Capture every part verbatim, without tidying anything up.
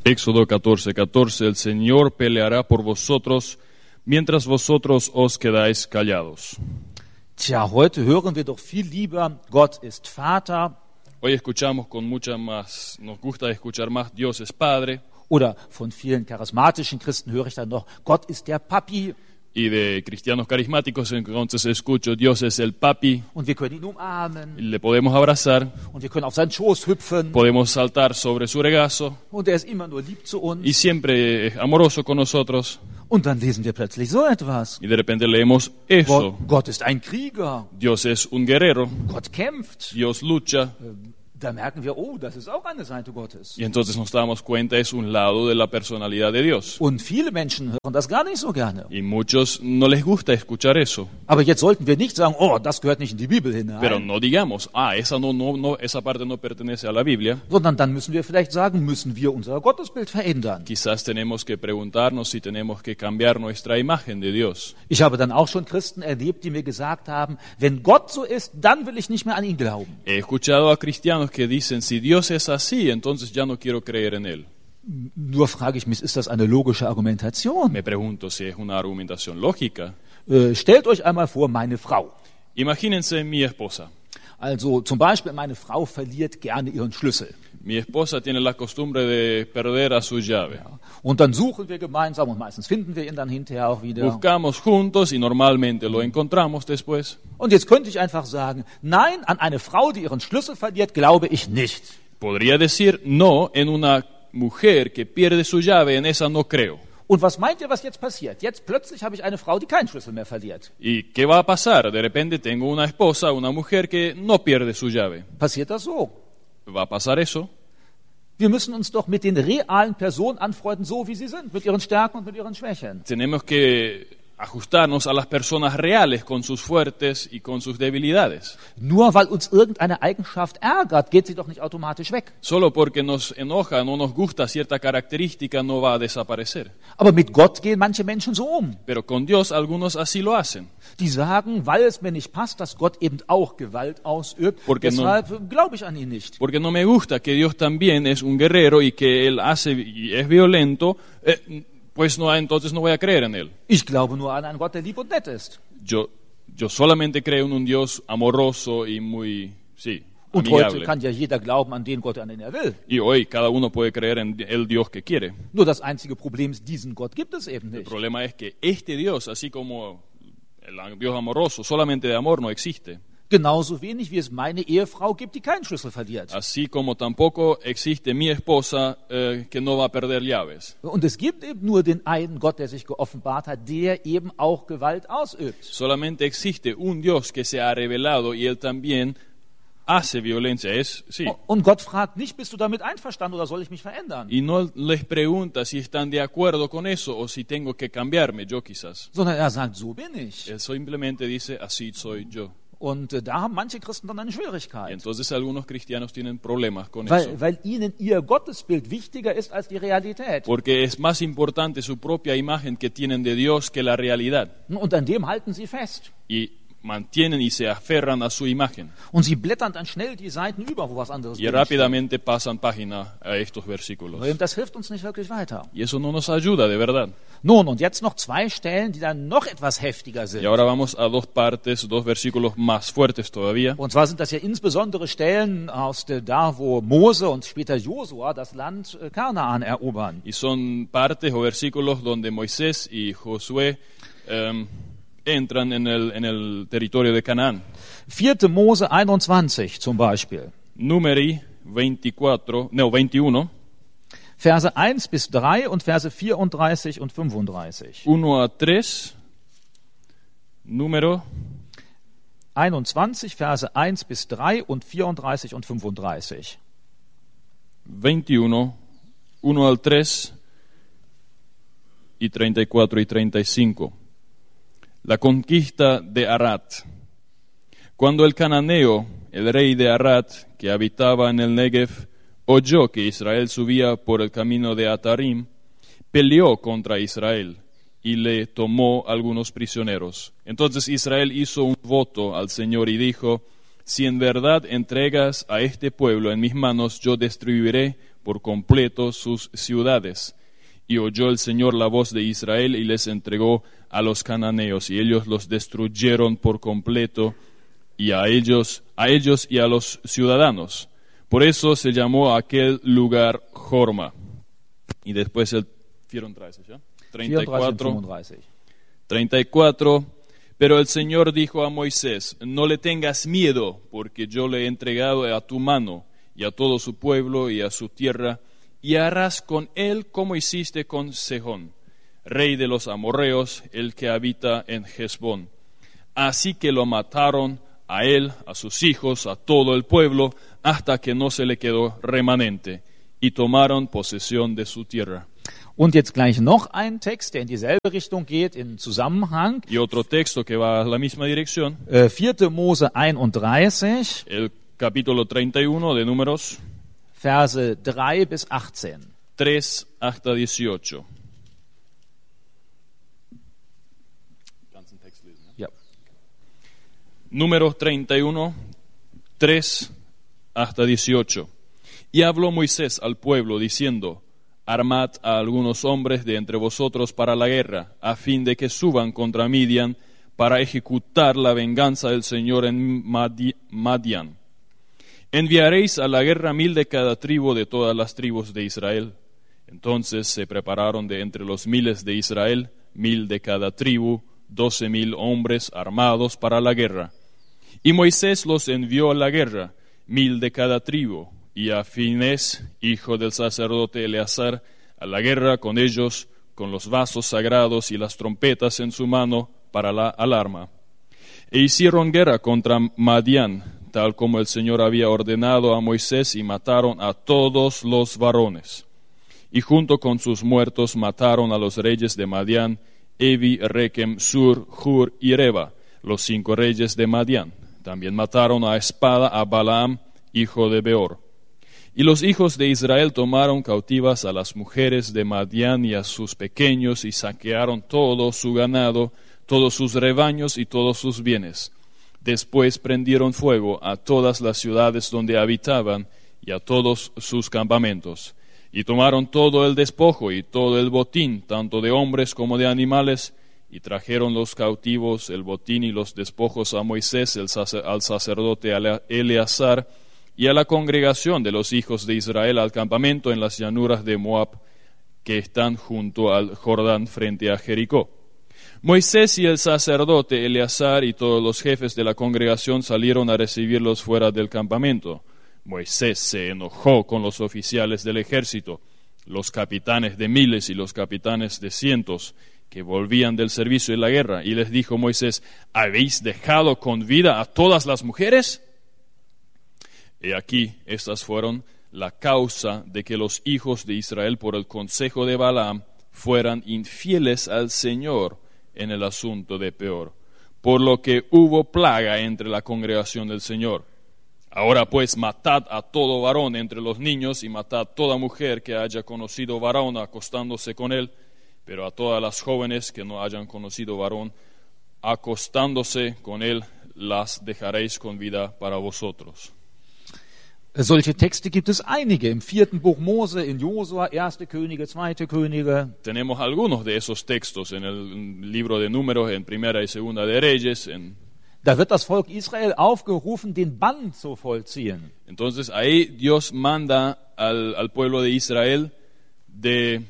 Éxodo catorce, catorce, el Señor peleará por vosotros, mientras vosotros os quedáis callados. Tja, heute hören wir doch viel lieber, Gott ist Vater. Hoy escuchamos con mucha más, nos gusta escuchar más, Dios es Padre. Oder von vielen charismatischen Christen höre ich dann noch, Gott ist der Papi. Y de cristianos carismáticos entonces escucho, Dios es el Papi, Und wir können ihn umarmen. le podemos abrazar, Und wir können auf seinen Schoß hüpfen. podemos saltar sobre su regazo Und er ist immer nur lieb zu uns. y siempre es amoroso con nosotros. Und dann lesen wir plötzlich so etwas. Y de repente leemos eso, Gott, Gott ist ein Krieger. Dios es un guerrero, Gott kämpft. Dios lucha. Da merken wir, oh, das ist auch eine Seite Gottes. Y entonces nos damos cuenta, es un lado de la personalidad de Dios. Und viele Menschen hören das gar nicht so gerne. Y muchos no les gusta escuchar eso. Aber jetzt sollten wir nicht sagen, oh, das gehört nicht in die Bibel Pero hinein. no digamos, ah, esa, no, no, no, esa parte no pertenece a la Biblia. Sondern dann müssen wir vielleicht sagen, müssen wir unser Gottesbild verändern. Quizás tenemos que preguntarnos si tenemos que cambiar nuestra imagen de Dios. Ich habe dann auch schon Christen erlebt, die mir gesagt haben, wenn Gott so ist, dann will ich nicht mehr an ihn glauben. He escuchado a cristianos que dicen, si Dios es así, entonces ya no quiero creer en Él. Nur frage ich mich, ist das eine logische Argumentation? Me pregunto si es una argumentación lógica. Äh, stellt euch einmal vor, meine Frau. Imagínense mi esposa. Also zum Beispiel, meine Frau verliert gerne ihren Schlüssel. Mi esposa tiene la costumbre de perder a su llave. Und dann suchen wir gemeinsam und meistens finden wir ihn dann hinterher auch wieder. Buscamos juntos y normalmente lo encontramos después. Und jetzt könnte ich einfach sagen, nein, an eine Frau, die ihren Schlüssel verliert, glaube ich nicht. Podría decir no en una mujer que pierde su llave, en esa no creo. Und was meint ihr, was jetzt passiert? Jetzt plötzlich habe ich eine Frau, die keinen Schlüssel mehr verliert. ¿Y qué va a pasar? De repente tengo una esposa, una mujer que no pierde su llave. Passiert das so? ¿Va a pasar eso? Wir müssen uns doch mit den realen Personen anfreunden, so wie sie sind, mit ihren Stärken und mit ihren Schwächen. Tenemos que ajustarnos a las personas reales con sus fuertes y con sus debilidades. Nur weil uns irgendeine Eigenschaft ärgert, geht sie doch nicht automatisch weg. Solo porque nos enoja, no nos gusta cierta característica, no va a desaparecer. Aber mit Gott gehen manche Menschen so um. Pero con Dios algunos así lo hacen. Die sagen, weil es mir nicht passt, dass Gott eben auch Gewalt ausübt, Porque no- deshalb glaube ich an ihn nicht. Porque no me gusta que Dios también es un guerrero y que Él hace y es violento, eh, pues no, entonces no voy a creer en Él. Ich glaube nur an einen Gott, der lieb und nett ist. Yo, yo solamente creo en un Dios amoroso y muy, sí, Und heute amigable. kann ja jeder glauben an den Gott, an den er will. Y hoy cada uno puede creer en el Dios que quiere. Nur das einzige Problem ist, diesen Gott gibt es eben El nicht. problema es que este Dios, así como el Dios amoroso, solamente de amor no existe. Genauso wenig wie es meine Ehefrau gibt, die keinen Schlüssel verliert. Así como tampoco existe mi esposa eh, que no va a perder llaves. Und es gibt eben nur den einen Gott, der sich geoffenbart hat, der eben auch Gewalt ausübt. Solamente existe un Dios que se ha revelado y Él también hace violencia. Es, sí. Und Gott fragt nicht, bist du damit einverstanden oder soll ich mich verändern? Y no les pregunta si están de acuerdo con eso o si tengo que cambiarme yo quizás. Sondern er sagt, so bin ich. Él simplemente dice, así soy yo. Und äh, da haben manche Christen dann eine Y Schwierigkeit. entonces algunos cristianos tienen problemas con eso. Weil, weil ihnen ihr Gottesbild wichtiger ist als die Realität. Porque es más importante su propia imagen que tienen de Dios que la realidad. Und an dem halten sie fest. Y mantienen y se aferran a su imagen. Und sie blättern dann schnell die Seiten über, wo was anderes Y drin rápidamente pasan página a estos steht. versículos. Und das hilft uns nicht wirklich weiter. Y eso no nos ayuda, de verdad. Nun, und jetzt noch zwei Stellen, die dann noch etwas heftiger sind. Y ahora vamos a dos partes, dos versículos más fuertes todavía. Und zwar sind das ja insbesondere Stellen aus der, da, wo Mose und später Josua das Land äh, Kanaan erobern. Y son partes o versículos donde Moisés y Josué em, entran en el, en el territorio de Canaán. vierte Mose einundzwanzig zum Beispiel. Numeri veinticuatro, no, veintiuno, Verse eins bis drei und Verse vierunddreißig und fünfunddreißig. uno a tres, número einundzwanzig, Verse eins bis drei und vierunddreißig und fünfunddreißig. veintiuno, uno al tres y treinta y cuatro y treinta y cinco. La conquista de Arad. Cuando el cananeo, el rey de Arad, que habitaba en el Negev, oyó que Israel subía por el camino de Atarim, peleó contra Israel y le tomó algunos prisioneros. Entonces Israel hizo un voto al Señor y dijo, si en verdad entregas a este pueblo en mis manos, yo destruiré por completo sus ciudades. Y oyó el Señor la voz de Israel y les entregó a los cananeos, y ellos los destruyeron por completo, y a ellos, a ellos y a los ciudadanos. Por eso se llamó aquel lugar Jorma. Y después el treinta y cuatro, treinta y cuatro, pero el Señor dijo a Moisés, no le tengas miedo, porque yo le he entregado a tu mano, y a todo su pueblo y a su tierra, y harás con él como hiciste con Sejón, rey de los amorreos, el que habita en Hesbón. Así que lo mataron a él, a sus hijos, a todo el pueblo, hasta que no se le quedó remanente, y tomaron posesión de su tierra. Und jetzt gleich noch ein Text, der in dieselbe Richtung geht, in Zusammenhang. Y otro texto que va a la misma dirección. Äh, vierte Mose einunddreißig. El capítulo treinta y uno de Números. Verse drei bis achtzehn. tres hasta dieciocho. Ja. Números treinta y uno, tres hasta dieciocho. Y habló Moisés al pueblo diciendo, armad a algunos hombres de entre vosotros para la guerra, a fin de que suban contra Midian para ejecutar la venganza del Señor en Madi- Madián. Enviaréis a la guerra mil de cada tribu de todas las tribus de Israel. Entonces se prepararon de entre los miles de Israel, mil de cada tribu, doce mil hombres armados para la guerra. Y Moisés los envió a la guerra, mil de cada tribu, y a Finés, hijo del sacerdote Eleazar, a la guerra con ellos, con los vasos sagrados y las trompetas en su mano para la alarma. E hicieron guerra contra Madián, tal como el Señor había ordenado a Moisés, y mataron a todos los varones. Y junto con sus muertos mataron a los reyes de Madián, Evi, Rekem, Sur, Hur y Reba, los cinco reyes de Madián. También mataron a espada a Balaam, hijo de Beor. Y los hijos de Israel tomaron cautivas a las mujeres de Madián y a sus pequeños, y saquearon todo su ganado, todos sus rebaños y todos sus bienes. Después prendieron fuego a todas las ciudades donde habitaban y a todos sus campamentos. Y tomaron todo el despojo y todo el botín, tanto de hombres como de animales, y trajeron los cautivos, el botín y los despojos a Moisés, el sacer, al sacerdote Eleazar, y a la congregación de los hijos de Israel al campamento en las llanuras de Moab, que están junto al Jordán frente a Jericó. Moisés y el sacerdote Eleazar y todos los jefes de la congregación salieron a recibirlos fuera del campamento. Moisés se enojó con los oficiales del ejército, los capitanes de miles y los capitanes de cientos, que volvían del servicio en la guerra, y les dijo Moisés, ¿habéis dejado con vida a todas las mujeres? Y aquí, estas fueron la causa de que los hijos de Israel, por el consejo de Balaam, fueran infieles al Señor en el asunto de Peor, por lo que hubo plaga entre la congregación del Señor. Ahora pues matad a todo varón entre los niños y matad toda mujer que haya conocido varón acostándose con él, pero a todas las jóvenes que no hayan conocido varón acostándose con él, las dejaréis con vida para vosotros. Solche Texte gibt es einige im vierten Buch Mose, in Josua, erste Könige, zweite Könige. Tenemos algunos de esos textos en el libro de Números, en Primera y Segunda de Reyes. En... Da wird das Volk Israel aufgerufen, den Bann zu vollziehen. Entonces ahí Dios manda al, al pueblo de Israel de,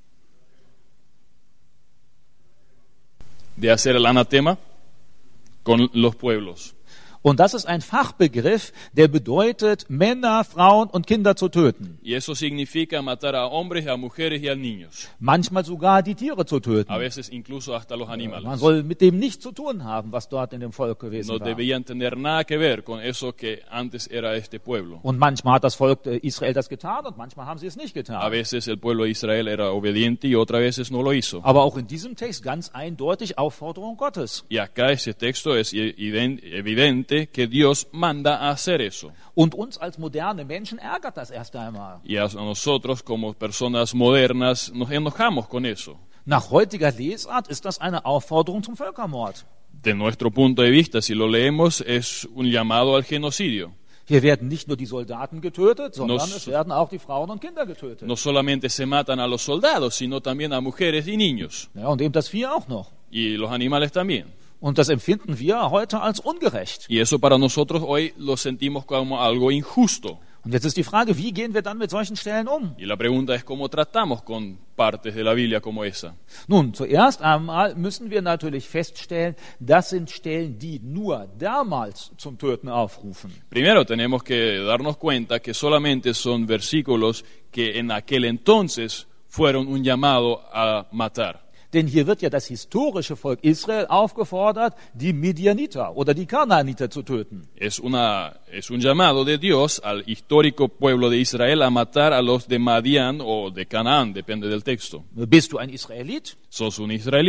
de hacer el anatema con los pueblos. Und das ist ein Fachbegriff, der bedeutet, Männer, Frauen und Kinder zu töten. Y eso significa matar a hombres, a mujeres y a niños. Manchmal sogar die Tiere zu töten. A veces incluso hasta los animales. Man soll mit dem nichts zu tun haben, was dort in dem Volk gewesen No war. debían tener nada que ver con eso que antes era este pueblo. Und manchmal hat das Volk Israel das getan und manchmal haben sie es nicht A getan. veces el pueblo de Israel era obediente y otras veces no lo hizo. Aber auch in diesem Text ganz eindeutig Aufforderung Gottes. Y acá ese texto es evidente que Dios manda a hacer eso. Und uns als moderne Menschen ärgert das erst einmal. Y a nosotros como personas modernas nos enojamos con eso. Nach heutiger Lesart ist das eine Aufforderung zum Völkermord. De nuestro punto de vista, si lo leemos, es un llamado al genocidio. Hier werden nicht nur die Soldaten getötet, sondern Nos- es werden auch die Frauen und Kinder getötet. No solamente se matan a los soldados, sino también a mujeres y niños, Ja, und eben das Vieh auch noch. y los animales también. Und das empfinden wir heute als ungerecht. Y eso para nosotros hoy lo sentimos como algo injusto. Und jetzt ist die Frage, wie gehen wir dann mit solchen Stellen um? Y la pregunta es cómo tratamos con partes de la Biblia como esa. Nun, zuerst einmal müssen wir natürlich feststellen, das sind Stellen, die nur damals zum Töten aufrufen. Primero tenemos que darnos cuenta que solamente son versículos que en aquel entonces fueron un llamado a matar. Denn hier wird ja das historische Volk Israel aufgefordert, die Midianiter oder die Kanaaniter zu töten. Es, una, es un llamado de Dios al histórico pueblo de Israel a matar a los de Madián o de Canaán, depende del texto. Bist du ein Israelit? ¿Sos un israelí?